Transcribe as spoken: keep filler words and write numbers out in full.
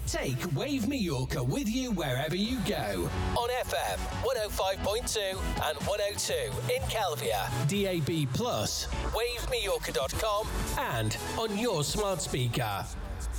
Take Wave Mallorca with you wherever you go. On F M one oh five point two and one oh two in Kelvia, D A B plus, wave mallorca dot com, and on your smart speaker.